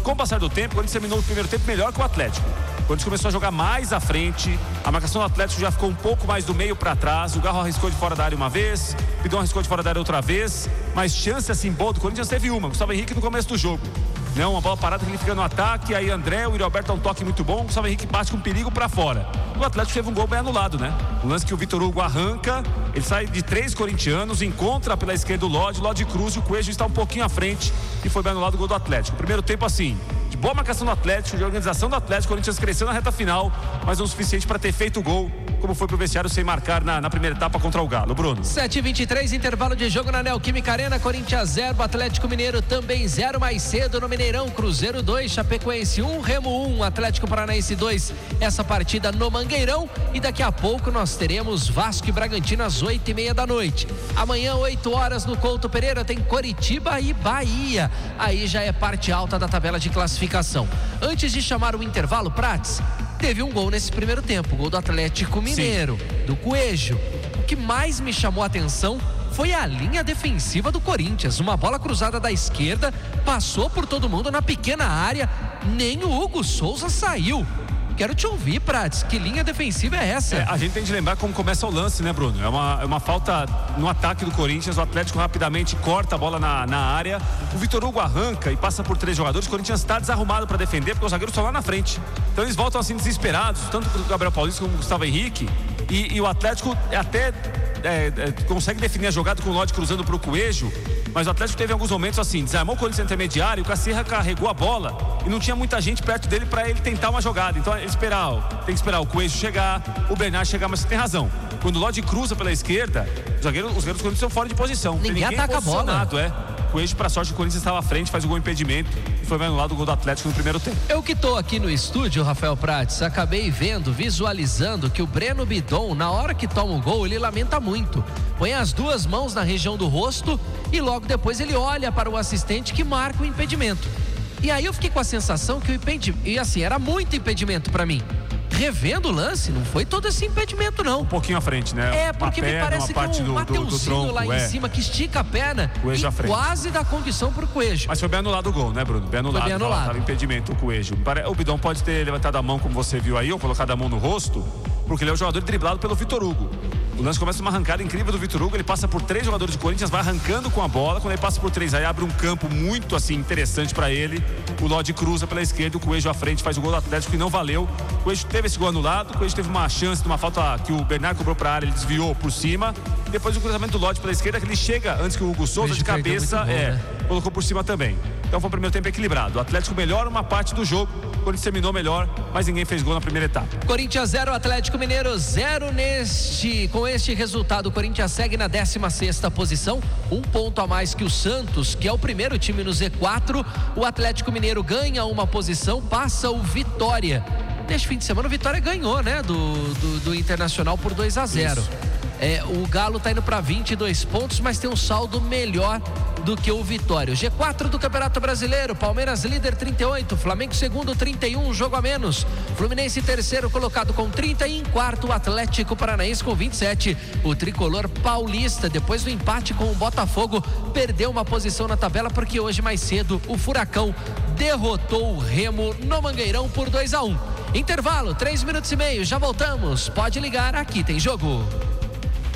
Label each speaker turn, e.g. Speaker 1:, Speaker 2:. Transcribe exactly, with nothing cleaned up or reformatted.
Speaker 1: Com o passar do tempo, o Corinthians terminou o primeiro tempo melhor que o Atlético. O Corinthians começou a jogar mais à frente, a marcação do Atlético já ficou um pouco mais do meio para trás, o Garro arriscou de fora da área uma vez, o Bidon arriscou de fora da área outra vez, mas chance assim boa do Corinthians teve uma, Gustavo Henrique no começo do jogo. Não, uma bola parada que ele fica no ataque, aí André, o Yuri Alberto dá um toque muito bom, o Gustavo Henrique bate com perigo para fora. O Atlético teve um gol bem anulado, né? O lance que o Vitor Hugo arranca, ele sai de três corintianos, encontra pela esquerda o Lodi, o Lodi cruza, o Coelho está um pouquinho à frente e foi bem anulado o gol do Atlético. Primeiro tempo assim, de boa marcação do Atlético, de organização do Atlético, o Corinthians cresceu na reta final, mas não o suficiente para ter feito o gol, como foi pro vestiário sem marcar na, na primeira etapa contra o Galo. Bruno.
Speaker 2: sete e vinte e três, intervalo de jogo na Neoquímica Arena, Corinthians zero, Atlético Mineiro também zero, mais cedo no Mineirão, Cruzeiro dois, Chapecoense um, Remo um, Atlético Paranaense dois, essa partida no Mangueirão, e daqui a pouco nós teremos Vasco e Bragantino às oito e meia da noite. Amanhã, oito horas no Couto Pereira, tem Coritiba e Bahia, aí já é parte alta da tabela de classificação. Antes de chamar o intervalo, Prates, teve um gol nesse primeiro tempo, gol do Atlético Mineiro, Sim. do Coelho. O que mais me chamou a atenção foi a linha defensiva do Corinthians. Uma bola cruzada da esquerda, passou por todo mundo na pequena área, nem o Hugo Souza saiu. Quero te ouvir, Prates, que linha defensiva é essa?
Speaker 1: É, a gente tem de lembrar como começa o lance, né, Bruno? É uma, é uma falta no ataque do Corinthians, o Atlético rapidamente corta a bola na, na área, o Vitor Hugo arranca e passa por três jogadores, o Corinthians está desarrumado para defender, porque os zagueiros estão lá na frente. Então eles voltam assim desesperados, tanto o Gabriel Paulista como o Gustavo Henrique, e, e o Atlético até é, é, consegue definir a jogada com o Lodi cruzando para o Coelho, mas o Atlético teve alguns momentos assim, desarmou o Corinthians intermediário, o Cacirra carregou a bola e não tinha muita gente perto dele para ele tentar uma jogada. Então ele esperar, tem que esperar o Coelho chegar, o Bernard chegar, mas você tem razão. Quando o Lodi cruza pela esquerda, os zagueiros, os zagueiros do Corinthians estão fora de posição.
Speaker 2: Ninguém, ninguém ataca a bola.
Speaker 1: É. O Coelho, para sorte, o Corinthians estava à frente, faz o gol impedimento e foi anulado o gol do Atlético no primeiro tempo.
Speaker 2: Eu que tô aqui no estúdio, Rafael Prates, acabei vendo, visualizando que o Breno Bidon, na hora que toma o gol, ele lamenta muito. Põe as duas mãos na região do rosto e logo depois ele olha para o assistente que marca o impedimento. E aí eu fiquei com a sensação que o impedimento, e assim, era muito impedimento para mim. Revendo o lance, não foi todo esse impedimento, não.
Speaker 1: Um pouquinho à frente, né?
Speaker 2: É, porque
Speaker 1: perna,
Speaker 2: me parece que é um Mateuzinho lá
Speaker 1: é.
Speaker 2: em cima que estica a perna e quase dá condição pro Coelho.
Speaker 1: Mas foi bem anulado o gol, né, Bruno? Bem anulado.
Speaker 2: Foi bem anulado.
Speaker 1: Tava impedimento o Coelho. O Bidon pode ter levantado a mão, como você viu aí, ou colocado a mão no rosto, porque ele é o jogador driblado pelo Vitor Hugo. O lance começa uma arrancada incrível do Vitor Hugo, ele passa por três jogadores do Corinthians, vai arrancando com a bola, quando ele passa por três, aí abre um campo muito assim interessante para ele, o Lodi cruza pela esquerda, o Coelho à frente faz o gol do Atlético e não valeu. O Coelho teve esse gol anulado, o Coelho teve uma chance de uma falta que o Bernard cobrou para a área, ele desviou por cima, depois o cruzamento do Lodi pela esquerda, que ele chega antes que o Hugo Souza de cabeça, bom, é, né? colocou por cima também. Então foi o primeiro tempo equilibrado, o Atlético melhora uma parte do jogo, o Corinthians terminou melhor, mas ninguém fez gol na primeira etapa.
Speaker 2: Corinthians zero, Atlético Mineiro zero neste, com este resultado o Corinthians segue na décima sexta posição, um ponto a mais que o Santos, que é o primeiro time no Z quatro. O Atlético Mineiro ganha uma posição, passa o Vitória. Neste fim de semana o Vitória ganhou, né, do, do, do Internacional por dois a zero. É, o Galo tá indo para vinte e dois pontos, mas tem um saldo melhor do que o Vitória. O G quatro do Campeonato Brasileiro, Palmeiras líder trinta e oito, Flamengo segundo trinta e um, um jogo a menos. Fluminense terceiro colocado com trinta e em quarto o Atlético Paranaense com vinte e sete. O tricolor paulista, depois do empate com o Botafogo, perdeu uma posição na tabela porque hoje mais cedo o Furacão derrotou o Remo no Mangueirão por dois a um. Intervalo, três minutos e meio, já voltamos. Pode ligar, aqui tem jogo.